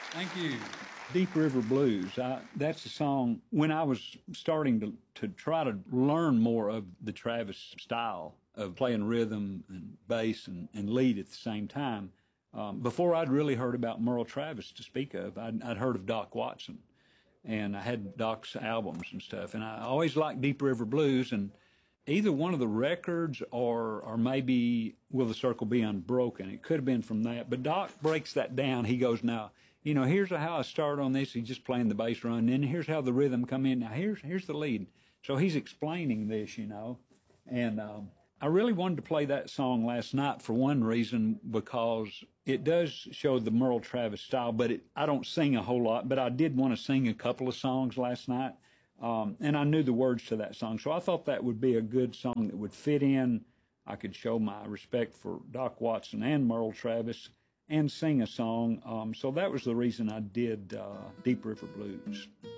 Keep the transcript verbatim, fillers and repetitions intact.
Thank you. Deep River Blues, I, that's a song, when I was starting to, to try to learn more of the Travis style of playing rhythm and bass and, and lead at the same time, um, before I'd really heard about Merle Travis to speak of, I'd, I'd heard of Doc Watson, and I had Doc's albums and stuff, and I always liked Deep River Blues, and either one of the records or or maybe Will the Circle Be Unbroken, it could have been from that, but Doc breaks that down. He goes, now, you know, here's how I started on this. He's just playing the bass run. And then here's how the rhythm come in. Now here's here's the lead. So he's explaining this, you know. And um, I really wanted to play that song last night for one reason, because it does show the Merle Travis style, but it, I don't sing a whole lot. But I did want to sing a couple of songs last night, um, and I knew the words to that song. So I thought that would be a good song that would fit in. I could show my respect for Doc Watson and Merle Travis and sing a song. Um, so that was the reason I did uh, Deep River Blues.